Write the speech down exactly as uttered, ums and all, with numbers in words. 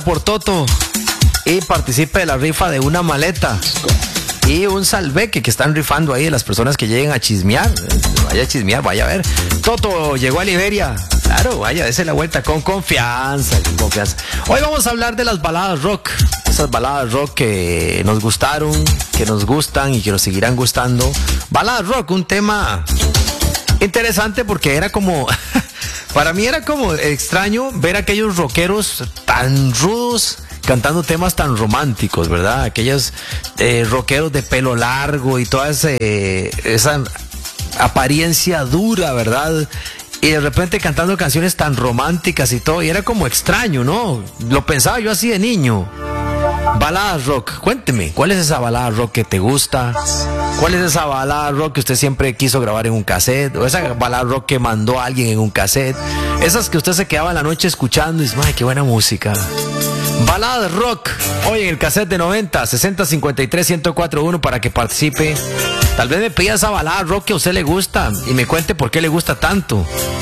por Toto y participe de la rifa de una maleta y un salveque que están rifando ahí de las personas que lleguen a chismear. Vaya a chismear, vaya a ver. Toto llegó a Liberia. Claro, vaya, dése la vuelta con confianza, con confianza. Hoy vamos a hablar de las baladas rock. Esas baladas rock que nos gustaron, que nos gustan y que nos seguirán gustando. Baladas rock, un tema interesante porque era como... Para mí era como extraño ver a aquellos rockeros tan rudos cantando temas tan románticos, ¿verdad? Aquellos eh, rockeros de pelo largo y toda ese, esa apariencia dura, ¿verdad? Y de repente cantando canciones tan románticas y todo, y era como extraño, ¿no? Lo pensaba yo así de niño. Baladas rock, cuénteme, ¿cuál es esa balada rock que te gusta? ¿Cuál es esa balada rock que usted siempre quiso grabar en un cassette? ¿O esa balada rock que mandó a alguien en un cassette? Esas que usted se quedaba en la noche escuchando y dice, ¡ay, qué buena música! Baladas rock, hoy en el cassette de noventa, sesenta cincuenta y tres ciento cuatro uno para que participe. Tal vez me pida esa balada rock que a usted le gusta y me cuente por qué le gusta tanto.